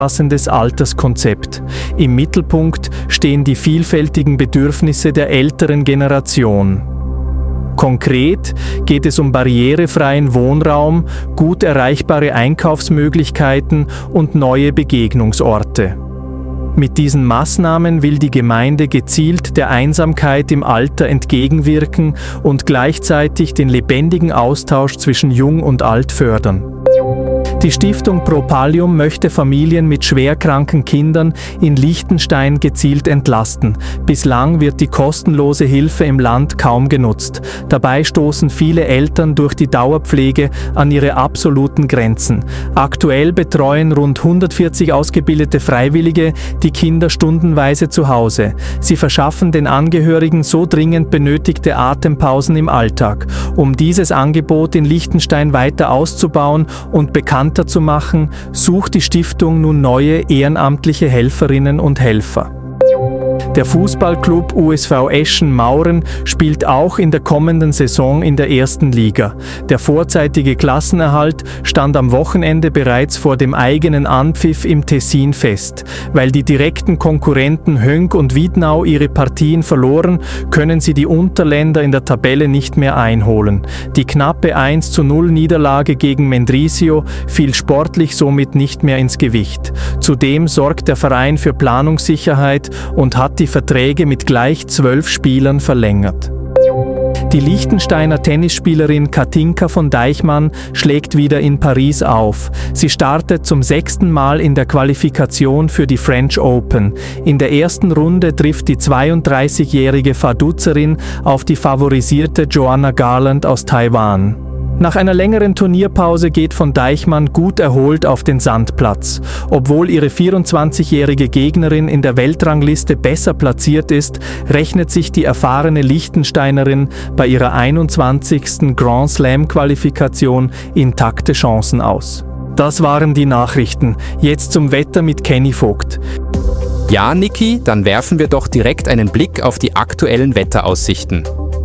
passendes Alterskonzept. Im Mittelpunkt stehen die vielfältigen Bedürfnisse der älteren Generation. Konkret geht es um barrierefreien Wohnraum, gut erreichbare Einkaufsmöglichkeiten und neue Begegnungsorte. Mit diesen Maßnahmen will die Gemeinde gezielt der Einsamkeit im Alter entgegenwirken und gleichzeitig den lebendigen Austausch zwischen Jung und Alt fördern. Die Stiftung Pro Pallium möchte Familien mit schwerkranken Kindern in Liechtenstein gezielt entlasten. Bislang wird die kostenlose Hilfe im Land kaum genutzt. Dabei stoßen viele Eltern durch die Dauerpflege an ihre absoluten Grenzen. Aktuell betreuen rund 140 ausgebildete Freiwillige die Kinder stundenweise zu Hause. Sie verschaffen den Angehörigen so dringend benötigte Atempausen im Alltag. Um dieses Angebot in Liechtenstein weiter auszubauen und bekannter zu machen, sucht die Stiftung nun neue ehrenamtliche Helferinnen und Helfer. Der Fußballclub USV Eschen Mauren spielt auch in der kommenden Saison in der ersten Liga. Der vorzeitige Klassenerhalt stand am Wochenende bereits vor dem eigenen Anpfiff im Tessin fest. Weil die direkten Konkurrenten Hönk und Wiednau ihre Partien verloren, können sie die Unterländer in der Tabelle nicht mehr einholen. Die knappe 1:0 Niederlage gegen Mendrisio fiel sportlich somit nicht mehr ins Gewicht. Zudem sorgt der Verein für Planungssicherheit und hat die Verträge mit gleich 12 Spielern verlängert. Die Liechtensteiner Tennisspielerin Katinka von Deichmann schlägt wieder in Paris auf. Sie startet zum 6. Mal in der Qualifikation für die French Open. In der ersten Runde trifft die 32-jährige Vaduzerin auf die favorisierte Joanna Garland aus Taiwan. Nach einer längeren Turnierpause geht von Deichmann gut erholt auf den Sandplatz. Obwohl ihre 24-jährige Gegnerin in der Weltrangliste besser platziert ist, rechnet sich die erfahrene Liechtensteinerin bei ihrer 21. Grand Slam-Qualifikation intakte Chancen aus. Das waren die Nachrichten. Jetzt zum Wetter mit Kenny Vogt. Ja, Niki, dann werfen wir doch direkt einen Blick auf die aktuellen Wetteraussichten.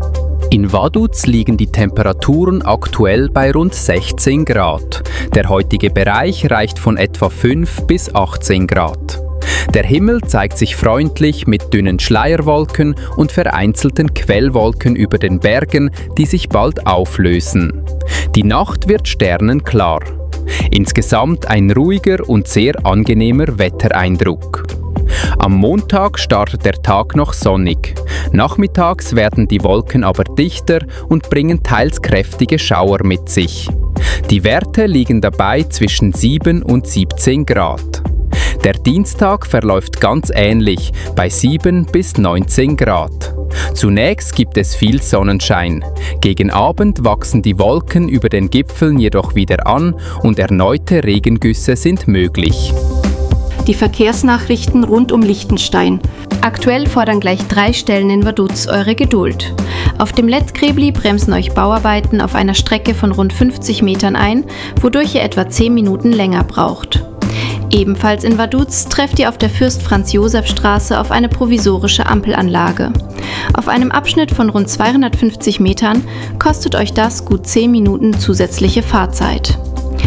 In Vaduz liegen die Temperaturen aktuell bei rund 16 Grad. Der heutige Bereich reicht von etwa 5 bis 18 Grad. Der Himmel zeigt sich freundlich mit dünnen Schleierwolken und vereinzelten Quellwolken über den Bergen, die sich bald auflösen. Die Nacht wird sternenklar. Insgesamt ein ruhiger und sehr angenehmer Wettereindruck. Am Montag startet der Tag noch sonnig. Nachmittags werden die Wolken aber dichter und bringen teils kräftige Schauer mit sich. Die Werte liegen dabei zwischen 7 und 17 Grad. Der Dienstag verläuft ganz ähnlich, bei 7 bis 19 Grad. Zunächst gibt es viel Sonnenschein. Gegen Abend wachsen die Wolken über den Gipfeln jedoch wieder an und erneute Regengüsse sind möglich. Die Verkehrsnachrichten rund um Liechtenstein. Aktuell fordern gleich 3 Stellen in Vaduz eure Geduld. Auf dem Lettkrebli bremsen euch Bauarbeiten auf einer Strecke von rund 50 Metern ein, wodurch ihr etwa 10 Minuten länger braucht. Ebenfalls in Vaduz trefft ihr auf der Fürst-Franz-Joseph-Straße auf eine provisorische Ampelanlage. Auf einem Abschnitt von rund 250 Metern kostet euch das gut 10 Minuten zusätzliche Fahrzeit.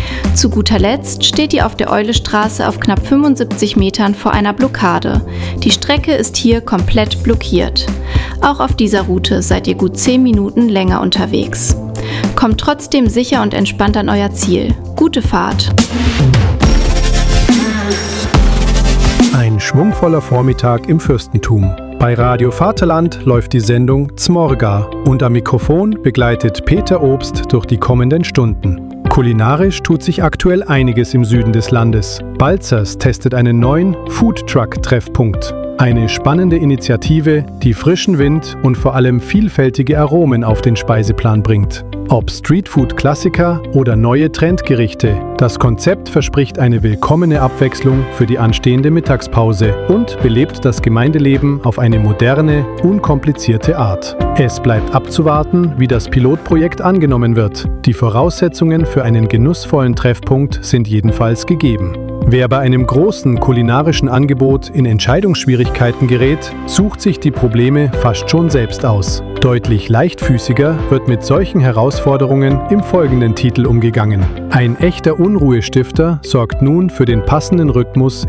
Zu guter Letzt steht ihr auf der Eulestraße auf knapp 75 Metern vor einer Blockade. Die Strecke ist hier komplett blockiert. Auch auf dieser Route seid ihr gut 10 Minuten länger unterwegs. Kommt trotzdem sicher und entspannt an euer Ziel. Gute Fahrt! Ein schwungvoller Vormittag im Fürstentum. Bei Radio Vaterland läuft die Sendung Zmorga und am Mikrofon begleitet Peter Obst durch die kommenden Stunden. Kulinarisch tut sich aktuell einiges im Süden des Landes. Balzers testet einen neuen Foodtruck-Treffpunkt. Eine spannende Initiative, die frischen Wind und vor allem vielfältige Aromen auf den Speiseplan bringt. Ob Streetfood-Klassiker oder neue Trendgerichte, das Konzept verspricht eine willkommene Abwechslung für die anstehende Mittagspause und belebt das Gemeindeleben auf eine moderne, unkomplizierte Art. Es bleibt abzuwarten, wie das Pilotprojekt angenommen wird. Die Voraussetzungen für einen genussvollen Treffpunkt sind jedenfalls gegeben. Wer bei einem großen kulinarischen Angebot in Entscheidungsschwierigkeiten gerät, sucht sich die Probleme fast schon selbst aus. Deutlich leichtfüßiger wird mit solchen Herausforderungen im folgenden Titel umgegangen. Ein echter Unruhestifter sorgt nun für den passenden Rhythmus